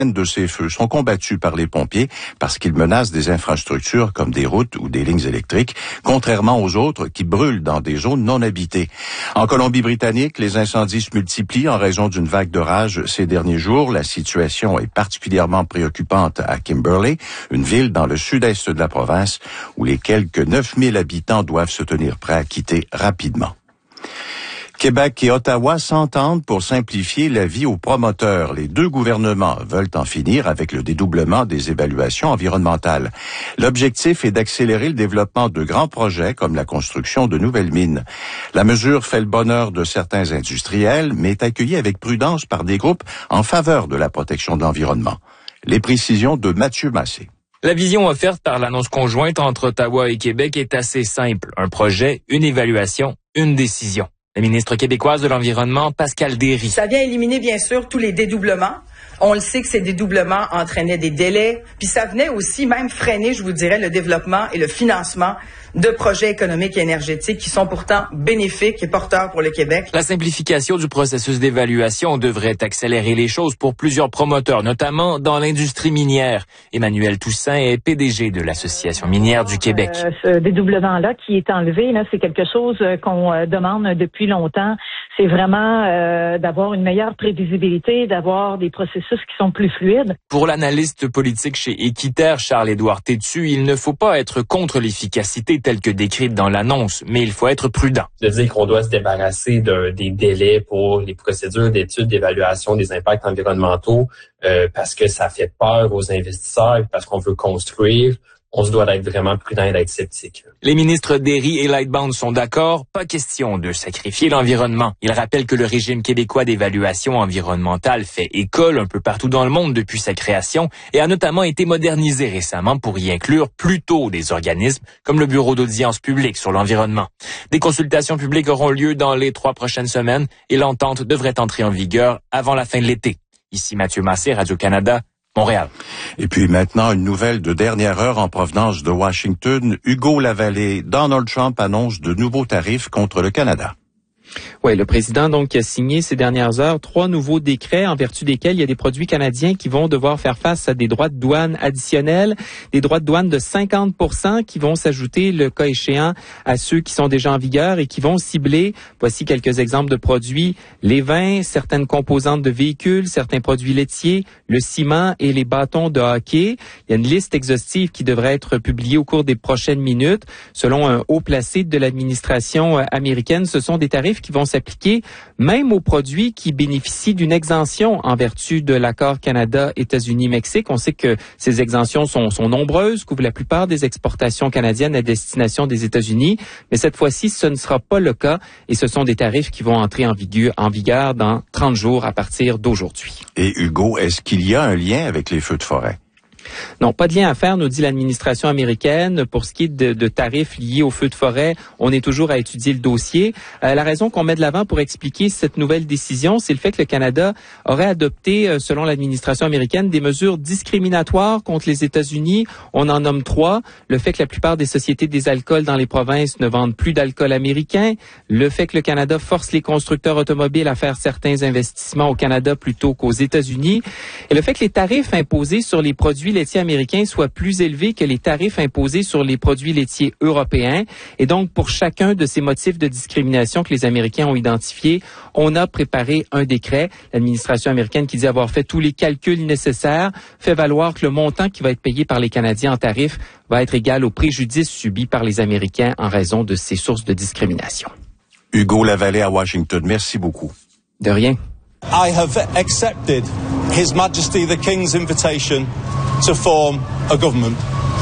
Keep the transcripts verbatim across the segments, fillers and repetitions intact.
de ces feux sont combattus par les pompiers parce qu'ils menacent des infrastructures comme des routes ou des lignes électriques, contrairement aux autres qui brûlent dans des zones non habitées. En Colombie-Britannique, les incendies se multiplient en raison d'une vague d'orage ces derniers jours. La situation est particulièrement préoccupante à Kimberley, une ville dans le sud-est de la province où les quelques neuf mille habitants doivent se tenir prêts à quitter rapidement. Québec et Ottawa s'entendent pour simplifier la vie aux promoteurs. Les deux gouvernements veulent en finir avec le dédoublement des évaluations environnementales. L'objectif est d'accélérer le développement de grands projets comme la construction de nouvelles mines. La mesure fait le bonheur de certains industriels, mais est accueillie avec prudence par des groupes en faveur de la protection de l'environnement. Les précisions de Mathieu Massé. La vision offerte par l'annonce conjointe entre Ottawa et Québec est assez simple. Un projet, une évaluation, une décision. La ministre québécoise de l'Environnement, Pascale Derry. Ça vient éliminer, bien sûr, tous les dédoublements. On le sait que ces dédoublements entraînaient des délais, puis ça venait aussi même freiner, je vous dirais, le développement et le financement de projets économiques et énergétiques qui sont pourtant bénéfiques et porteurs pour le Québec. La simplification du processus d'évaluation devrait accélérer les choses pour plusieurs promoteurs, notamment dans l'industrie minière. Emmanuel Toussaint est P D G de l'Association minière du Québec. Euh, ce dédoublement-là qui est enlevé, là, c'est quelque chose qu'on euh, demande depuis longtemps. C'est vraiment euh, d'avoir une meilleure prévisibilité, d'avoir des processus qui sont plus fluides. Pour l'analyste politique chez Équiterre, Charles-Édouard Tétu, il ne faut pas être contre l'efficacité telle que décrite dans l'annonce, mais il faut être prudent. De dire qu'on doit se débarrasser de, des délais pour les procédures d'études, d'évaluation des impacts environnementaux, euh, parce que ça fait peur aux investisseurs, parce qu'on veut construire. On se doit d'être vraiment prudent et d'être sceptique. Les ministres Derry et Lightbound sont d'accord, pas question de sacrifier l'environnement. Ils rappellent que le régime québécois d'évaluation environnementale fait école un peu partout dans le monde depuis sa création et a notamment été modernisé récemment pour y inclure plus tôt des organismes comme le Bureau d'audience publique sur l'environnement. Des consultations publiques auront lieu dans les trois prochaines semaines et l'entente devrait entrer en vigueur avant la fin de l'été. Ici Mathieu Massé, Radio-Canada, Montréal. Et puis maintenant, une nouvelle de dernière heure en provenance de Washington. Hugo Lavallée, Donald Trump annonce de nouveaux tarifs contre le Canada. Oui, le président donc a signé ces dernières heures trois nouveaux décrets en vertu desquels il y a des produits canadiens qui vont devoir faire face à des droits de douane additionnels, des droits de douane de cinquante pour cent qui vont s'ajouter le cas échéant à ceux qui sont déjà en vigueur et qui vont cibler, voici quelques exemples de produits, les vins, certaines composantes de véhicules, certains produits laitiers, le ciment et les bâtons de hockey. Il y a une liste exhaustive qui devrait être publiée au cours des prochaines minutes. Selon un haut placé de l'administration américaine, ce sont des tarifs qui vont s'appliquer même aux produits qui bénéficient d'une exemption en vertu de l'accord Canada-États-Unis-Mexique. On sait que ces exemptions sont, sont nombreuses, couvrent la plupart des exportations canadiennes à destination des États-Unis, mais cette fois-ci, ce ne sera pas le cas et ce sont des tarifs qui vont entrer en vigueur, en vigueur dans trente jours à partir d'aujourd'hui. Et Hugo, est-ce qu'il y a un lien avec les feux de forêt? Non, pas de lien à faire, nous dit l'administration américaine. Pour ce qui est de, de tarifs liés aux feux de forêt, on est toujours à étudier le dossier. Euh, la raison qu'on met de l'avant pour expliquer cette nouvelle décision, c'est le fait que le Canada aurait adopté, euh, selon l'administration américaine, des mesures discriminatoires contre les États-Unis. On en nomme trois. Le fait que la plupart des sociétés des alcools dans les provinces ne vendent plus d'alcool américain. Le fait que le Canada force les constructeurs automobiles à faire certains investissements au Canada plutôt qu'aux États-Unis. Et le fait que les tarifs imposés sur les produits laitiers américains soient plus élevés que les tarifs imposés sur les produits laitiers européens. Et donc, pour chacun de ces motifs de discrimination que les Américains ont identifiés, on a préparé un décret. L'administration américaine, qui dit avoir fait tous les calculs nécessaires, fait valoir que le montant qui va être payé par les Canadiens en tarifs va être égal au préjudice subi par les Américains en raison de ces sources de discrimination. Hugo Lavallée à Washington, merci beaucoup. De rien. I have accepted His Majesty the King's invitation to form a government.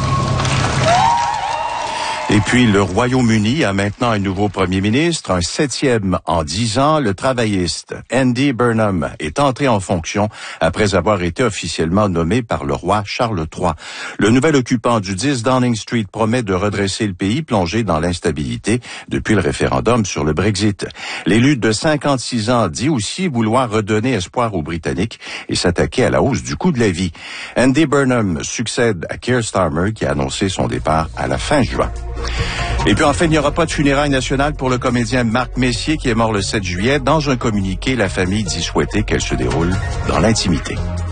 Et puis, le Royaume-Uni a maintenant un nouveau premier ministre, un septième en dix ans. Le travailliste Andy Burnham est entré en fonction après avoir été officiellement nommé par le roi Charles trois. Le nouvel occupant du dix Downing Street promet de redresser le pays plongé dans l'instabilité depuis le référendum sur le Brexit. L'élu de cinquante-six ans dit aussi vouloir redonner espoir aux Britanniques et s'attaquer à la hausse du coût de la vie. Andy Burnham succède à Keir Starmer qui a annoncé son départ à la fin juin. Et puis enfin, il n'y aura pas de funérailles nationales pour le comédien Marc Messier qui est mort le sept juillet. Dans un communiqué, la famille dit souhaiter qu'elle se déroule dans l'intimité.